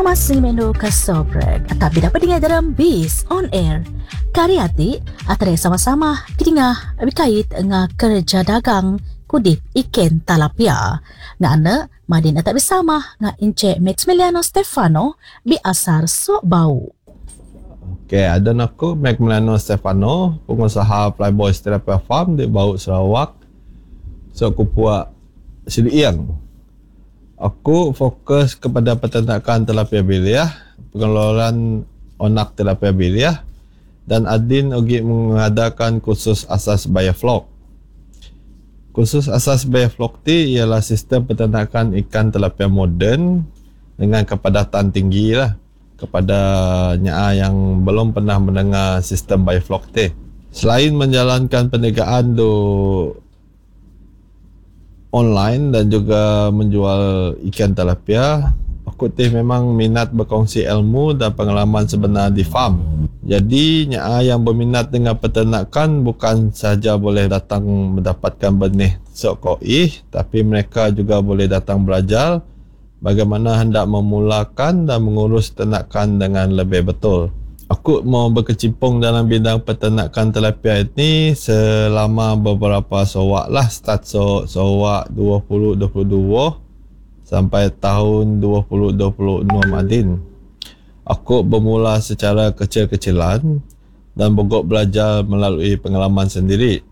Sama menu kesobrek tapi dapat dengar dalam Biz on Air. Kariati atau sama-sama kita berkait dengan kerja dagang kudip ikan talapia. Ngana Madin tak bersama dengan Encik Maximiliano Stefano biasar sok bau. Okey, ada aku Maximiliano Stefano, pengusaha Flyboys Tilapia Farm di Bau Sarawak. So aku buat Siliang. Aku fokus kepada peternakan tilapia biliah, pengelolaan onak tilapia biliah, dan Adin ugi mengadakan kursus asas bioflok. Kursus asas bioflok ti ialah sistem peternakan ikan tilapia moden dengan kepadatan tinggi lah kepada nyaa yang belum pernah mendengar sistem bioflok ti. Selain menjalankan perniagaan do online dan juga menjual ikan tilapia, aku memang minat berkongsi ilmu dan pengalaman sebenar di farm. Jadi nyaa yang berminat dengan peternakan bukan sahaja boleh datang mendapatkan benih sok koi, tapi mereka juga boleh datang belajar bagaimana hendak memulakan dan mengurus ternakan dengan lebih betul. Aku mau berkecimpung dalam bidang peternakan tilapia ini selama beberapa sowak lah, start sowak 2022 sampai tahun 2026 Adin. Aku bermula secara kecil-kecilan dan bogok belajar melalui pengalaman sendiri.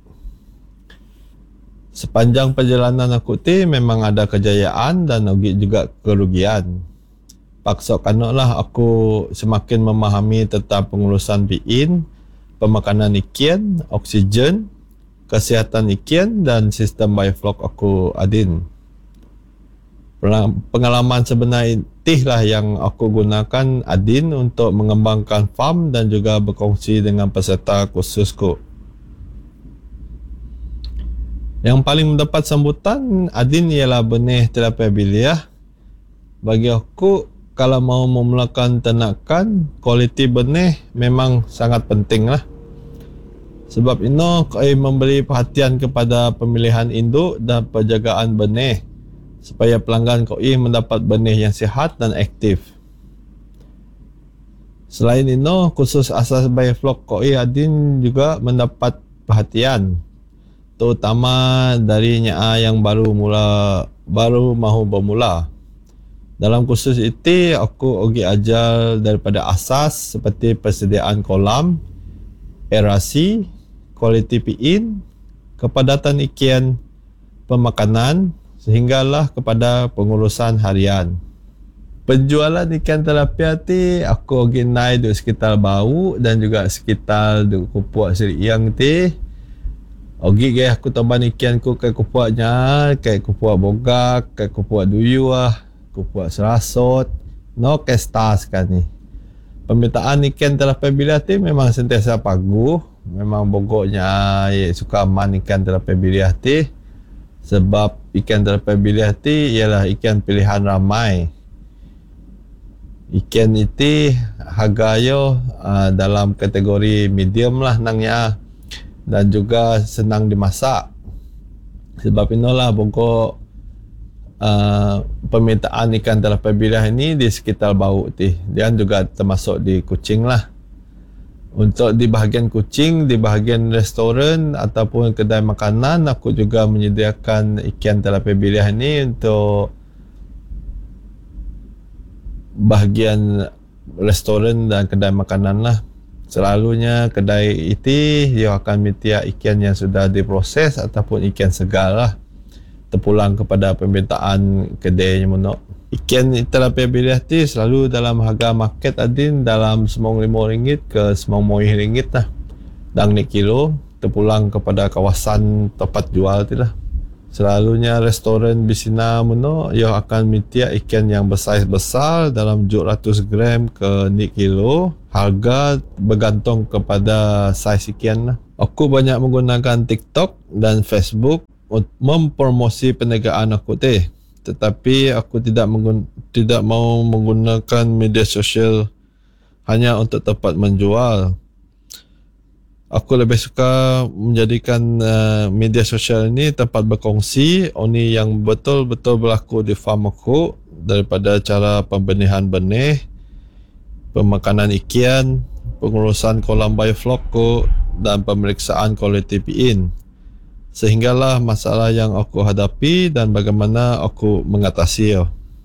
Sepanjang perjalanan aku memang ada kejayaan dan juga kerugian. Paksa kanaklah aku semakin memahami tentang pengurusan biin, pemakanan ikan, oksigen, kesihatan ikan dan sistem bioflok aku Adin. Pengalaman sebenar itulah yang aku gunakan Adin untuk mengembangkan farm dan juga berkongsi dengan peserta kursusku. Yang paling mendapat sambutan Adin ialah benih tilapia biliah. Bagi aku, kalau mau memulakan ternakan, kualiti benih memang sangat penting lah. Sebab itu, kami memberi perhatian kepada pemilihan induk dan penjagaan benih supaya pelanggan kami mendapat benih yang sihat dan aktif. Selain itu, khusus asas bioflok kami Adin juga mendapat perhatian, terutama dari nyaa yang baru mahu bermula. Dalam kursus itu, aku ugi ajar daripada asas seperti persediaan kolam, aerasi, kualiti piin, kepadatan ikan, pemakanan, sehinggalah kepada pengurusan harian. Penjualan ikan tilapia ti aku ugi naik di sekitar Bau dan juga sekitar di Kupuak Siliang ti. Ugi aku tambahan ikan ku ke Kupuaknya, ke Kupuak Bogak, ke Kupuak Duyu Kupuak Serasot, no kestas kan ni. Permintaan ikan tilapia biliah ti memang sentiasa pagu. Memang bogoknya suka aman ikan tilapia biliah ti, sebab ikan tilapia biliah ti ialah ikan pilihan ramai. Ikan itu harganya dalam kategori medium lah nangnya, dan juga senang dimasak. Sebab inilah bogok permintaan ikan tilapia biliah ini di sekitar Bau ti. Dia juga termasuk di Kuching lah. Untuk di bahagian Kuching, di bahagian restoran ataupun kedai makanan, aku juga menyediakan ikan tilapia biliah ini untuk bahagian restoran dan kedai makanan lah. Selalunya kedai itu dia akan minta ikan yang sudah diproses ataupun ikan segar lah, terpulang kepada permintaan kedainya menok. Ikan tilapia biliah ti selalu dalam harga market Adin dalam RM95 ke RM95 lah. Dan ni kilo terpulang kepada kawasan tempat jual ti lah. Selalunya restoran bisina menok ia akan minta ikan yang bersaiz besar dalam 700 gram ke ni kilo. Harga bergantung kepada saiz ikan lah. Aku banyak menggunakan TikTok dan Facebook mempromosi perniagaan aku tetapi aku tidak mau menggunakan media sosial hanya untuk tempat menjual. Aku lebih suka menjadikan media sosial ini tempat berkongsi oni yang betul-betul berlaku di farm aku daripada cara pembenihan benih, pemakanan ikan, pengurusan kolam bioflok ko dan pemeriksaan kualiti piin. Sehinggalah masalah yang aku hadapi dan bagaimana aku mengatasi.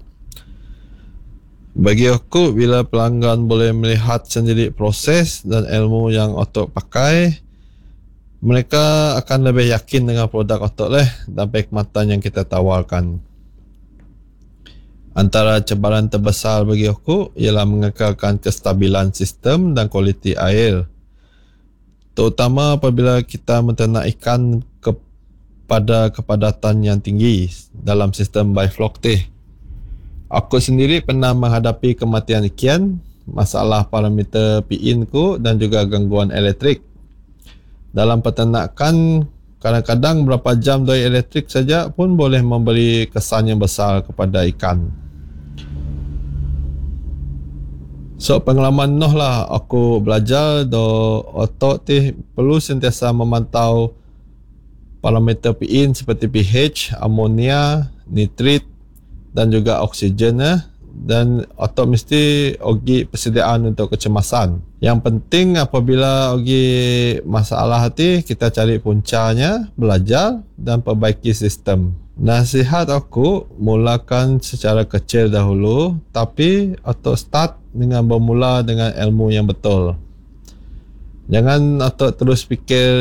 Bagi aku, bila pelanggan boleh melihat sendiri proses dan ilmu yang otok pakai, mereka akan lebih yakin dengan produk otok dan perkhidmatan yang kita tawarkan. Antara cabaran terbesar bagi aku ialah mengekalkan kestabilan sistem dan kualiti air. Terutama apabila kita menternak ikan pada kepadatan yang tinggi dalam sistem bioflok. Aku sendiri pernah menghadapi kematian ikan, masalah parameter piin ku dan juga gangguan elektrik. Dalam peternakan, kadang-kadang berapa jam dari elektrik saja pun boleh memberi kesan yang besar kepada ikan. So, pengalaman noh lah aku belajar do otok perlu sentiasa memantau parameter piin seperti pH, amonia, nitrit dan juga oksigen dan otok mesti ogi persediaan untuk kecemasan. Yang penting apabila ogi masalah kita cari puncanya, belajar dan perbaiki sistem. Nasihat aku, mulakan secara kecil dahulu, tapi otok start dengan bermula dengan ilmu yang betul. Jangan otok terus fikir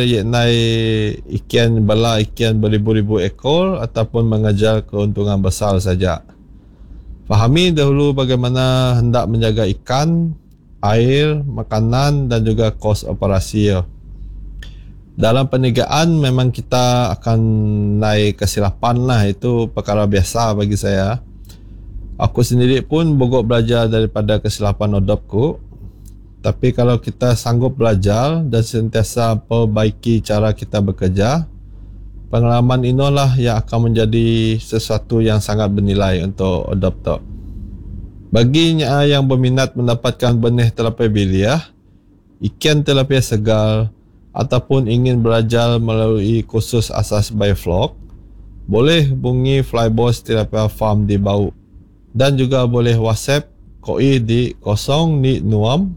ikan beribu-ribu ekor ataupun mengejar keuntungan besar saja. Fahami dahulu bagaimana hendak menjaga ikan, air, makanan dan juga kos operasi. Dalam perniagaan memang kita akan naik kesilapan itu perkara biasa bagi saya. Aku sendiri pun bogok belajar daripada kesilapan odopku. Tapi kalau kita sanggup belajar dan sentiasa perbaiki cara kita bekerja, pengalaman inilah yang akan menjadi sesuatu yang sangat bernilai untuk adopter. Baginya yang berminat mendapatkan benih tilapia biliah, ikan tilapia segar ataupun ingin belajar melalui kursus asas bioflok, boleh hubungi Flyboss Tilapia Farm di Bau dan juga boleh WhatsApp koi di 096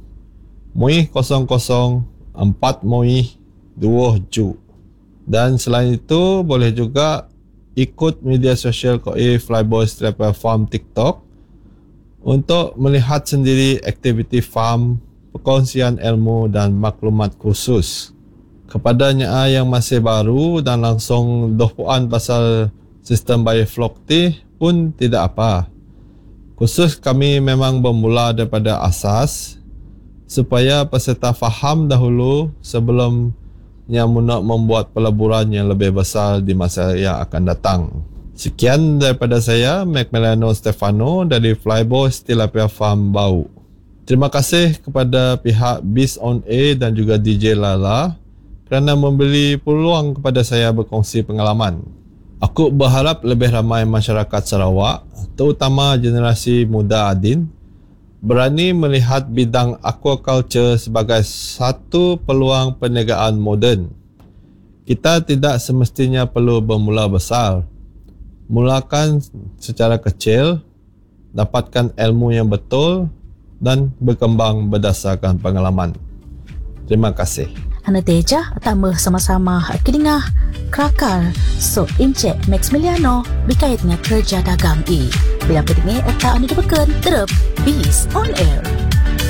Moi 00 4 Moi 2 Ju. Dan selain itu boleh juga ikut media sosial KOI Flyboss Tilapia Farm TikTok untuk melihat sendiri aktiviti farm, perkongsian ilmu dan maklumat khusus. Kepadanya yang masih baru dan langsung dohpuan pasal sistem bioflok pun tidak apa. Khusus kami memang bermula daripada asas supaya peserta faham dahulu sebelum yang nak membuat peleburan yang lebih besar di masa yang akan datang. Sekian daripada saya, Macmillano Stefano dari Flyboss Tilapia Farm Bau. Terima kasih kepada pihak Biz On Air dan juga DJ Lala kerana memberi peluang kepada saya berkongsi pengalaman. Aku berharap lebih ramai masyarakat Sarawak, terutama generasi muda Adin, berani melihat bidang aquaculture sebagai satu peluang perniagaan moden. Kita tidak semestinya perlu bermula besar. Mulakan secara kecil, dapatkan ilmu yang betul dan berkembang berdasarkan pengalaman. Terima kasih. Ana teja tambah sama-sama kidingah krakar so Encik Maximiliano berkait dengan kerja dagang Bila pedingi otak anda dibeken terap Biz On Air.